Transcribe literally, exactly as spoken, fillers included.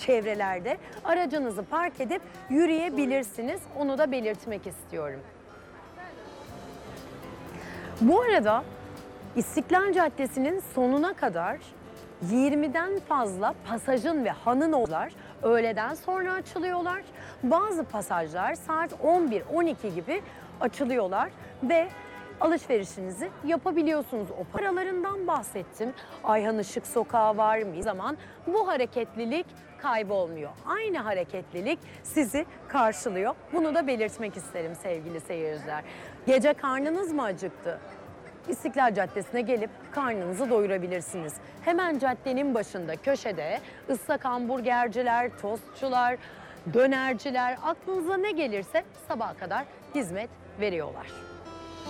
çevrelerde aracınızı park edip yürüyebilirsiniz. Onu da belirtmek istiyorum. Bu arada İstiklal Caddesi'nin sonuna kadar yirmiden fazla pasajın ve hanın olar öğleden sonra açılıyorlar. Bazı pasajlar saat on bir on iki gibi açılıyorlar ve alışverişinizi yapabiliyorsunuz. O paralarından bahsettim. Ayhan Işık Sokağı var mı? Zaman bu hareketlilik kaybolmuyor. Aynı hareketlilik sizi karşılıyor. Bunu da belirtmek isterim sevgili seyirciler. Gece karnınız mı acıktı? İstiklal Caddesi'ne gelip karnınızı doyurabilirsiniz. Hemen caddenin başında köşede ıslak hamburgerciler, tostçular, dönerciler, aklınıza ne gelirse sabaha kadar hizmet veriyorlar.